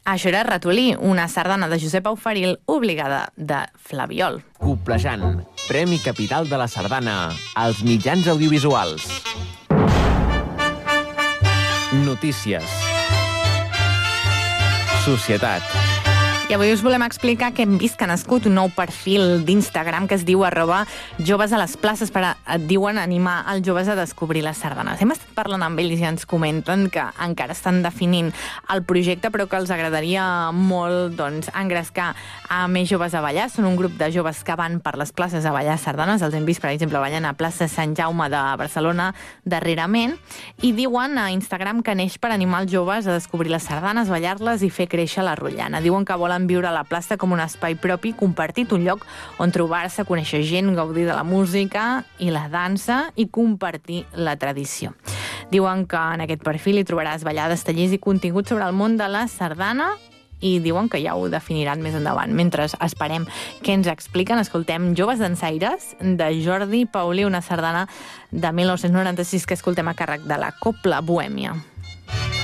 Això era Ratolí, una sardana de Josep Auferil obligada de Flabiol. Coplejant, Premi Capital de la Sardana als mitjans audiovisuals. Notícies. Societat. I avui us volem explicar que hem vist que ha nascut un nou perfil d'Instagram que es diu @jovesalesplaces per, diuen, animar els joves a descobrir les sardanes. Hem estat parlant amb ells i ens comenten que encara estan definint el projecte, però que els agradaria molt engrescar a més joves a ballar. Són un grup de joves que van per les places a ballar sardanes. Els hem vist, per exemple, ballant a plaça Sant Jaume de Barcelona darrerament. I diuen a Instagram que neix per animar els joves a descobrir les sardanes, ballar-les i fer créixer la rotllana. Diuen que volen viure a la plaça com un espai propi, compartit, un lloc on trobar-se, conèixer gent, gaudir de la música i la dansa i compartir la tradició. Diuen que en aquest perfil hi trobaràs ballades, tallers i contingut sobre el món de la sardana i diuen que ja ho definiran més endavant. Mentre esperem què ens expliquen, escoltem Joves dansaires de Jordi Paulí, una sardana de 1996 que escoltem a càrrec de la Copla Bohèmia.